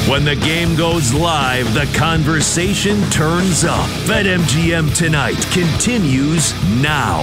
When the game goes live, the conversation turns up. BetMGM Tonight continues now.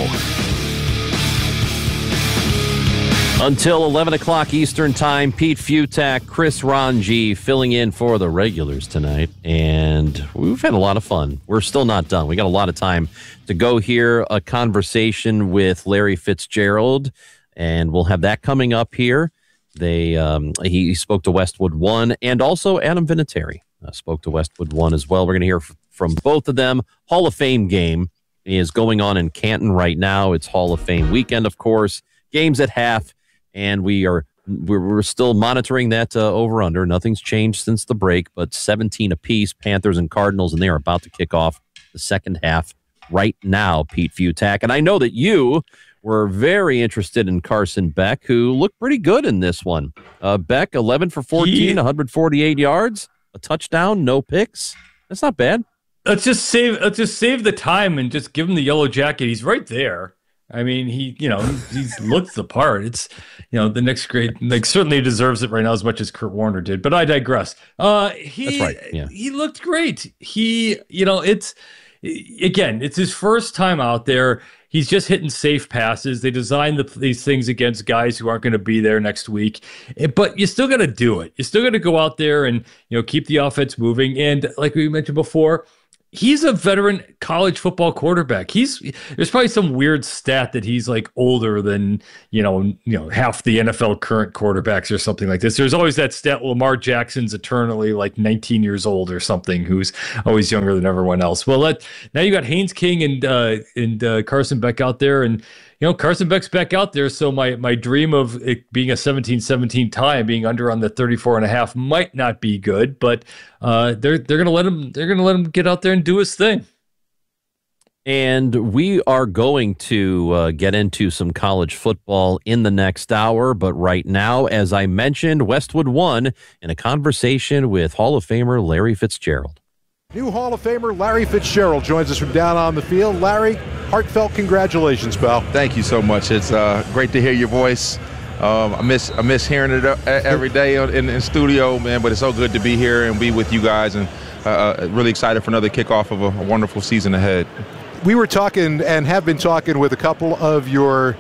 Until 11 o'clock Eastern Time, Pete Fiutak, Chris Ranji filling in for the regulars tonight. And we've had a lot of fun. We're still not done. We got a lot of time to go here. A conversation with Larry Fitzgerald, and we'll have that coming up here. He spoke to Westwood One, and also Adam Vinatieri spoke to Westwood One as well. We're going to hear from both of them. Hall of Fame game is going on in Canton right now. It's Hall of Fame weekend, of course. Games at half, and we're still monitoring that over-under. Nothing's changed since the break, but 17 apiece, Panthers and Cardinals, and they are about to kick off the second half right now, Pete Fiutak. And I know that you were very interested in Carson Beck, who looked pretty good in this one. Beck, 11 for 14, 148 yards, a touchdown, no picks. That's not bad. Let's just save the time and just give him the yellow jacket. He's right there. I mean, he looks the part. It's, the next grade, certainly deserves it right now as much as Kurt Warner did, but I digress. That's right. Yeah. He looked great. It's his first time out there. He's just hitting safe passes. They designed these things against guys who aren't going to be there next week. But you still got to do it. You still got to go out there and, keep the offense moving. And like we mentioned before, he's a veteran college football quarterback. There's probably some weird stat that he's like older than, half the NFL current quarterbacks or something like this. There's always that stat, Lamar Jackson's eternally like 19 years old or something, who's always younger than everyone else. Well, now you got Haynes King and Carson Beck out there, and Carson Beck's back out there. So my dream of it being a 17-17 tie and being under on the 34.5 might not be good, but they're gonna let him get out there and do his thing. And we are going to get into some college football in the next hour, but right now, as I mentioned, Westwood One in a conversation with Hall of Famer Larry Fitzgerald. New Hall of Famer Larry Fitzgerald joins us from down on the field. Larry, heartfelt congratulations, pal. Thank you so much. It's great to hear your voice. I miss hearing it every day in studio, man, but it's so good to be here and be with you guys, and really excited for another kickoff of a wonderful season ahead. We were talking and have been talking with a couple of your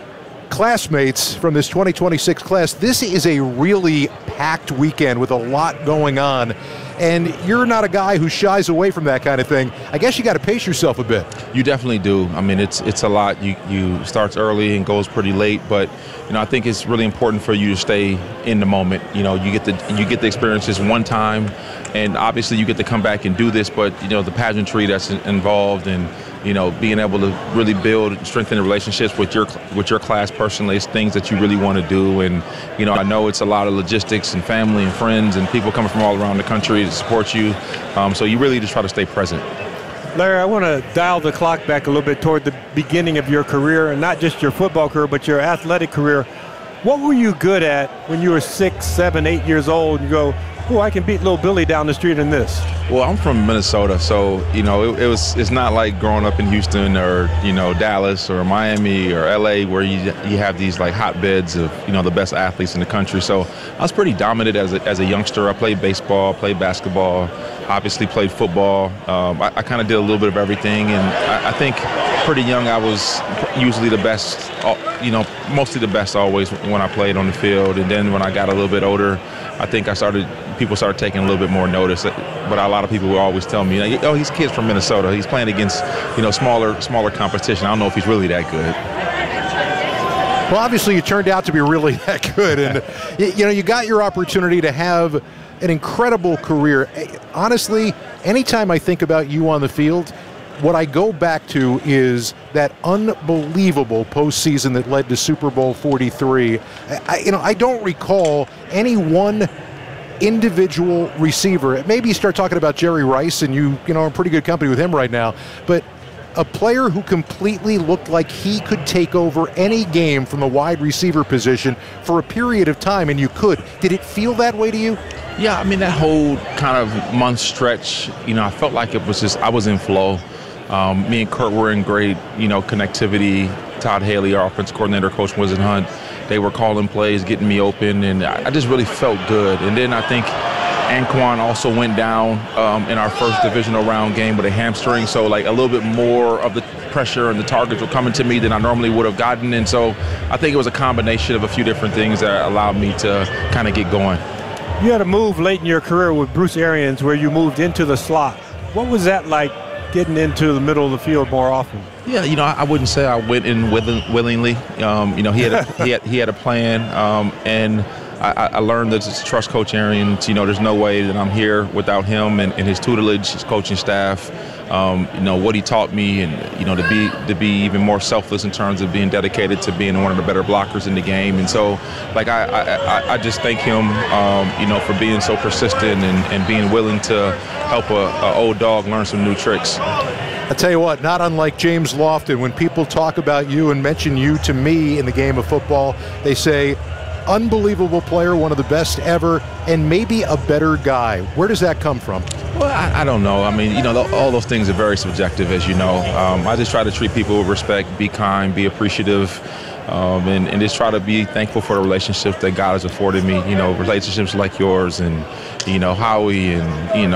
classmates from this 2026 class. This is a really packed weekend with a lot going on, and you're not a guy who shies away from that kind of thing. I guess you got to pace yourself a bit. You definitely do. I mean, it's a lot. You starts early and goes pretty late, but I think it's really important for you to stay in the moment. You get the experience this one time, and obviously you get to come back and do this, but the pageantry that's involved, and being able to really build and strengthen the relationships with your class personally is things that you really want to do. And I know it's a lot of logistics and family and friends and people coming from all around the country to support you. So you really just try to stay present. Larry, I want to dial the clock back a little bit toward the beginning of your career, and not just your football career, but your athletic career. What were you good at when you were 6, 7, 8 years old? You go, oh, I can beat little Billy down the street in this. Well, I'm from Minnesota, so it's not like growing up in Houston or Dallas or Miami or LA where you have these like hotbeds of the best athletes in the country. So I was pretty dominant as a youngster. I played baseball, played basketball, obviously played football. I kind of did a little bit of everything, and I think pretty young I was usually the best, mostly the best always when I played on the field. And then when I got a little bit older, I think people started taking a little bit more notice. But a lot of people would always tell me, oh, he's a kid from Minnesota. He's playing against, smaller competition. I don't know if he's really that good. Well, obviously you turned out to be really that good. And, you got your opportunity to have an incredible career. Honestly, anytime I think about you on the field, what I go back to is that unbelievable postseason that led to Super Bowl 43. I don't recall any one individual receiver. Maybe you start talking about Jerry Rice, and you are in pretty good company with him right now, but a player who completely looked like he could take over any game from the wide receiver position for a period of time, and you could. Did it feel that way to you? Yeah, I mean, that whole kind of month stretch, I felt like it was just, I was in flow. Me and Kurt were in great, connectivity. Todd Haley, our offensive coordinator, Coach Winston Hunt, they were calling plays, getting me open, and I just really felt good. And then I think, Anquan also went down in our first divisional round game with a hamstring. So, like, a little bit more of the pressure and the targets were coming to me than I normally would have gotten. And so I think it was a combination of a few different things that allowed me to kind of get going. You had a move late in your career with Bruce Arians where you moved into the slot. What was that like, getting into the middle of the field more often? Yeah, I wouldn't say I went in willingly. He had a plan, and I learned to trust Coach Arians. There's no way that I'm here without him and his tutelage, his coaching staff. What he taught me, and to be even more selfless in terms of being dedicated to being one of the better blockers in the game. And so, like, I just thank him, for being so persistent and being willing to help a old dog learn some new tricks. I tell you what, not unlike James Lofton, when people talk about you and mention you to me in the game of football, they say, unbelievable player, one of the best ever, and maybe a better guy. Where does that come from? Well, I don't know. I mean, all those things are very subjective, as you know. I just try to treat people with respect, be kind, be appreciative, and just try to be thankful for the relationships that God has afforded me. Relationships like yours and, Howie and,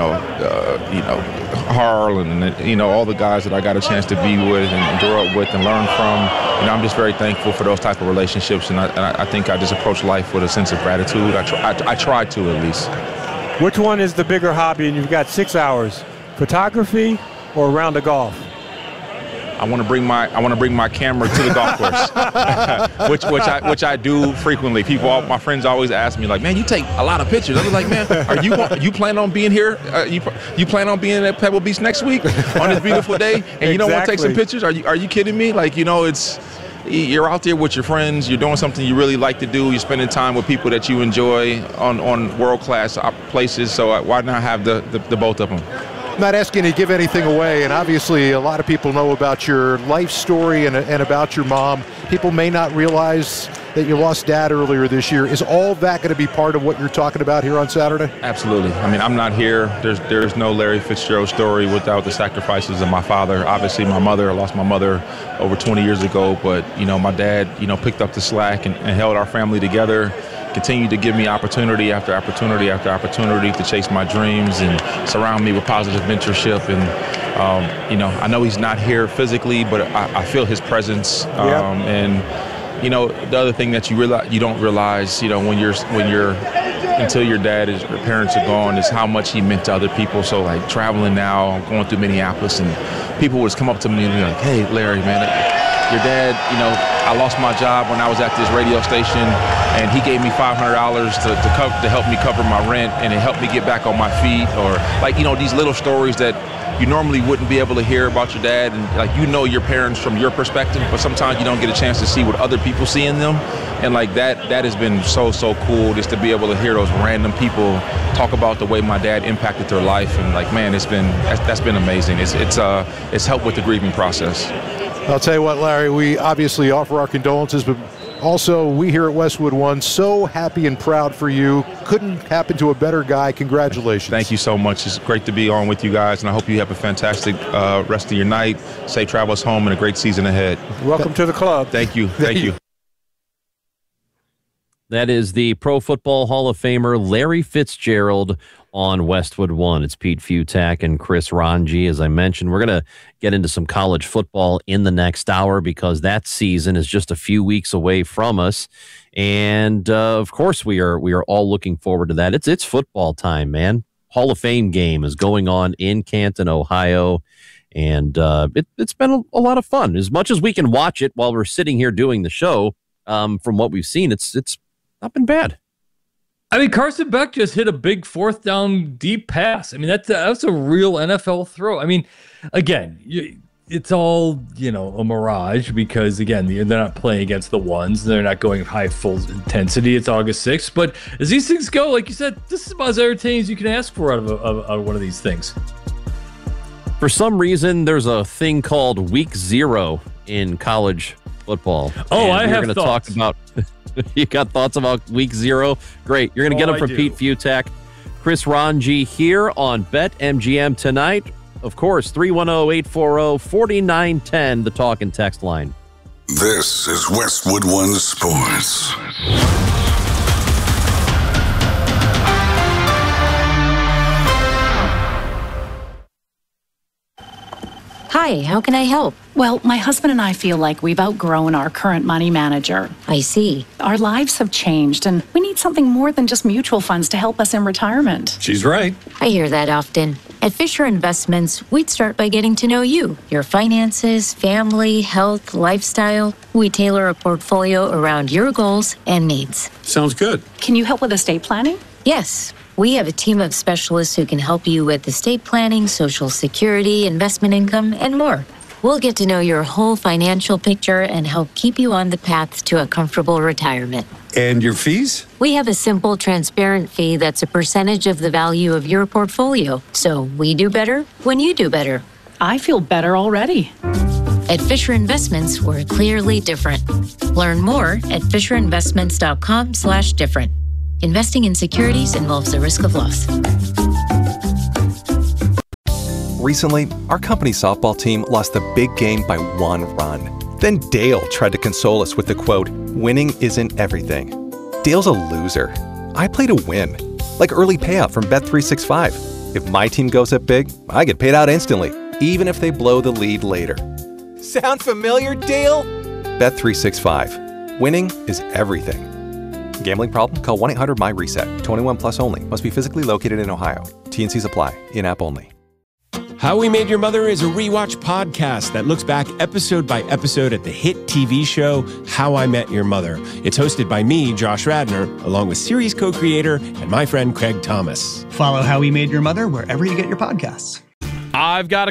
Harlan and, all the guys that I got a chance to be with and grow up with and learn from. I'm just very thankful for those type of relationships, and I think I just approach life with a sense of gratitude. I try to, at least. Which one is the bigger hobby? And you've got 6 hours: photography or a round of golf? I want to bring my camera to the golf course, which I do frequently. My friends always ask me, like, man, you take a lot of pictures. I was like, man, are you plan on being here? You plan on being at Pebble Beach next week on this beautiful day? And you don't want to take some pictures? Are you kidding me? Like, you're out there with your friends. You're doing something you really like to do. You're spending time with people that you enjoy on world-class places. So why not have the both of them? I'm not asking you to give anything away, and obviously a lot of people know about your life story and about your mom. People may not realize that you lost Dad earlier this year. Is all that going to be part of what you're talking about here on Saturday? Absolutely. I mean, I'm not here. There's no Larry Fitzgerald story without the sacrifices of my father. Obviously, I lost my mother over 20 years ago, but, my dad, picked up the slack and held our family together. Continued to give me opportunity after opportunity after opportunity to chase my dreams and surround me with positive mentorship. And, I know he's not here physically, but I feel his presence. And, the other thing that you don't realize, when you're until your parents are gone, is how much he meant to other people. So, like, traveling now, I'm going through Minneapolis, and people would come up to me and be like, hey, Larry, man, your dad, I lost my job when I was at this radio station, and he gave me $500 to help me cover my rent, and it helped me get back on my feet. Or, like, these little stories that you normally wouldn't be able to hear about your dad, and, like, your parents from your perspective, but sometimes you don't get a chance to see what other people see in them. And, like, that has been so cool, just to be able to hear those random people talk about the way my dad impacted their life. And, like, man, that's been amazing. It's helped with the grieving process. I'll tell you what, Larry, we obviously offer our condolences, but also we here at Westwood One so happy and proud for you. Couldn't happen to a better guy. Congratulations. Thank you so much. It's great to be on with you guys, and I hope you have a fantastic rest of your night. Safe travels home and a great season ahead. Welcome to the club. Thank you. Thank you. That is the Pro Football Hall of Famer Larry Fitzgerald on Westwood One. It's Pete Futak and Chris Ranji. As I mentioned, we're going to get into some college football in the next hour because that season is just a few weeks away from us. And of course, we are all looking forward to that. It's football time, man. Hall of Fame game is going on in Canton, Ohio. And it's been a lot of fun. As much as we can watch it while we're sitting here doing the show, from what we've seen, it's not been bad. I mean, Carson Beck just hit a big 4th down deep pass. I mean, that's a real NFL throw. I mean, again, it's all, a mirage because, again, they're not playing against the ones. They're not going high full intensity. It's August 6th. But as these things go, like you said, this is about as entertaining as you can ask for out of one of these things. For some reason, there's a thing called Week 0 in college football. Oh, I have thoughts. Talk about. You got thoughts about Week 0? Great. You're going to get them from Pete Futak. Chris Ranji here on BetMGM tonight. Of course, 310-840-4910, the talk and text line. This is Westwood One Sports. Hi, how can I help? Well, my husband and I feel like we've outgrown our current money manager. I see. Our lives have changed, and we need something more than just mutual funds to help us in retirement. She's right. I hear that often. At Fisher Investments, we'd start by getting to know you, your finances, family, health, lifestyle. We tailor a portfolio around your goals and needs. Sounds good. Can you help with estate planning? Yes, we have a team of specialists who can help you with estate planning, Social Security, investment income, and more. We'll get to know your whole financial picture and help keep you on the path to a comfortable retirement. And your fees? We have a simple, transparent fee that's a percentage of the value of your portfolio. So we do better when you do better. I feel better already. At Fisher Investments, we're clearly different. Learn more at fisherinvestments.com/different. Investing in securities involves a risk of loss. Recently, our company softball team lost the big game by 1 run. Then Dale tried to console us with the quote, "Winning isn't everything." Dale's a loser. I play to win, like early payout from Bet365. If my team goes up big, I get paid out instantly, even if they blow the lead later. Sound familiar, Dale? Bet365. Winning is everything. Gambling problem? Call 1-800-MY-RESET. 21 plus only. Must be physically located in Ohio. T&Cs apply. In-app only. How We Made Your Mother is a rewatch podcast that looks back episode by episode at the hit TV show How I Met Your Mother. It's hosted by me, Josh Radnor, along with series co-creator and my friend Craig Thomas. Follow How We Made Your Mother wherever you get your podcasts. I've got a